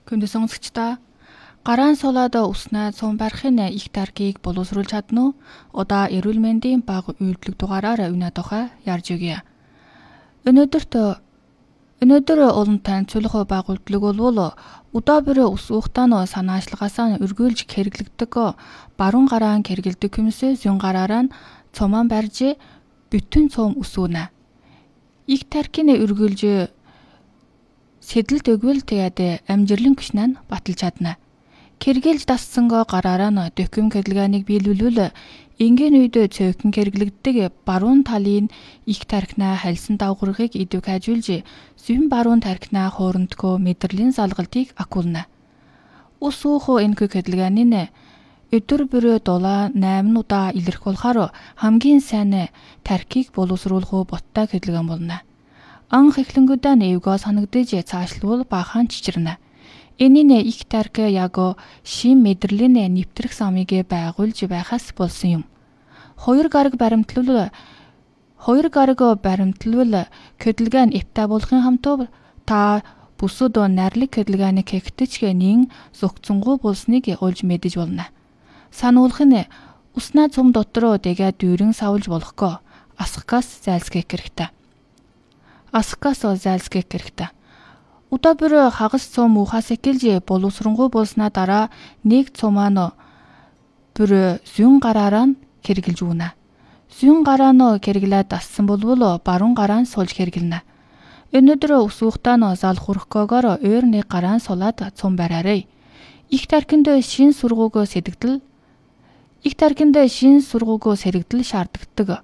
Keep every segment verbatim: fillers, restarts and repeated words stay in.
Хүнд сонсогчдаа гараан суулаад уснаа цум барихын их таркийг боловсруулж чадна уу? Удаа эрүүл мэндийн баг үйлдвэрлэх дугаараар өнөө тухай ярьж өгье. Өнөөдөрт өнөөдөр олон танилцуулах баг үйлдвэрлэг болвол удаа бүр ус уухтаа санаачлагаасаа өргөөлж хэрэглэгдэг баруун гараан хэрэгэлдэг хүмүүсээ зүүн гараараа цумаан барьж бүтэн цум усуунаа. Их таркийн өргөөлж сэдэлт өгвөл тэгээд амжилан гүшнаа баталж чадна. Кэргэлж дасцсангаа гараараа нь докюм кэрлэгааныг биелүүлвэл энгийн үед цөөхөн кэрглэгддэг баруун талын их тархинаа хальсан давхаргыг идэв хажуулж зүүн баруун тархинаа хоорондгоо мэдрэлийн салгалтыг акуулна. Ус уух энэхүү кэрлэгааны өдөр бүр дулаа найман удаа илэрх болохоор хамгийн сайн тархийг боловсруулах боттой кэрлэгаан болно. Анх эхлэнгүүдээ нэвгөө санагдаж цаашлуул баахан чичирнэ. Энийн их тарк яг шим мэдрэлийн нэвтрэх самыг байгуулж байхаас болсон юм. Хоёр гараг баримтлал хоёр гараг баримтлал көдлгэн эвтэ болохын хамтуу та бүсүүд найрлаг көдлгэн кэгтэж нин зөгцөнгөө болсныг олж мэдэж болно. Сануулах нь уснаа цум дотор дэгээ дүүрэн савлж болохгүй. Асхгаас зайлсхийх хэрэгтэй. Асхгаас зайлсхийх хэрэгтэй. Удаа бүр хагас цум уухаас эхэлж боловсронгуй болснаа дараа нэг цумаа бүр зүүн гараараа хэрэгжилж үүнэ. Зүүн гараа нь хэрэглээд дассан болвол баруун гараа нь сулж хэрэглэнэ. Өнөөдөр ус уухтаа нь зал хурхгоогоор өөр нэг гараа сулаад цум бариарай. Их тархинд шин сургууг сэтгдэл их тархинд шин сургууг сэрэгдэл шаарддаг.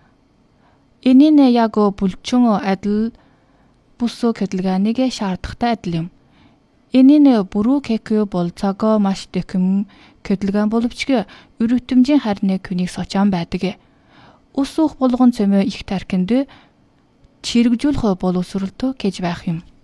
Энийн яг бүлчин адил бүс кэрлэгааныг шаардахтай адил юм. Энийн бүрүү кэкё бол цагаа маш дэхэм кэрлэгаан боловч өрөвтөмжийн харны күнийг сочаан байдаг. Ус уух болгон цөмөө их тархинд чирэгжүүлэх боловсролтой гэж байх юм.